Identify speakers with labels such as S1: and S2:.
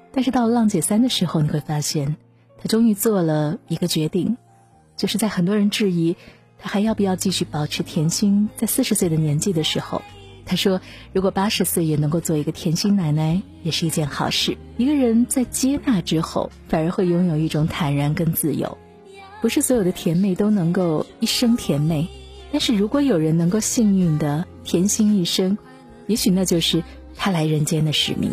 S1: 但是到了浪姐3的时候，你会发现她终于做了一个决定，就是在很多人质疑她还要不要继续保持甜心，在40岁的年纪的时候，她说如果80岁也能够做一个甜心奶奶，也是一件好事。一个人在接纳之后，反而会拥有一种坦然跟自由。不是所有的甜妹都能够一生甜妹，但是如果有人能够幸运的甜心一生，也许那就是她来人间的使命。